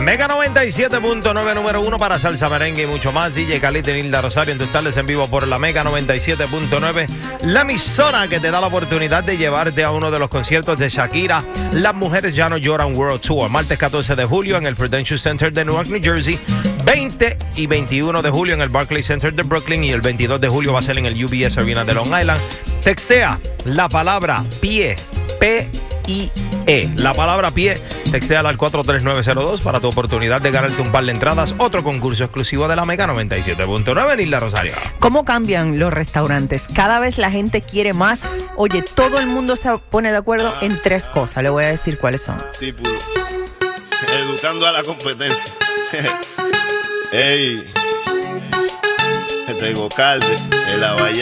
Mega 97.9, número 1 para salsa, merengue y mucho más. DJ Khalid y Nilda Rosario en tus tardes en vivo por la Mega 97.9. La emisora que te da la oportunidad de llevarte a uno de los conciertos de Shakira. Las mujeres ya no lloran World Tour. Martes 14 de julio en el Prudential Center de Newark, New Jersey. 20 y 21 de julio en el Barclays Center de Brooklyn. Y el 22 de julio va a ser en el UBS Arena de Long Island. Textea la palabra pie, P-I-E. La palabra pie, textéala al 43902 para tu oportunidad de ganarte un par de entradas. Otro concurso exclusivo de la Mega 97.9, Nilda Rosario. ¿Cómo cambian los restaurantes? Cada vez la gente quiere más. Oye, todo el mundo se pone de acuerdo en 3 cosas. Le voy a decir cuáles son. Sí, puro. Educando a la competencia. Ey, te digo, calde, el